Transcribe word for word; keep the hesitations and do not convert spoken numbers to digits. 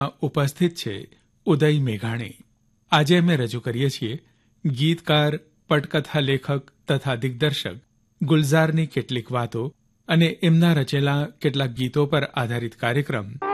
ઉપસ્થિત છે ઉદય મેઘાણી. આજે અમે રજૂ કરીએ છીએ ગીતકાર, પટકથા લેખક તથા દિગ્દર્શક ગુલઝારની કેટલીક વાતો અને એમના રચેલા કેટલાક ગીતો પર આધારિત કાર્યક્રમ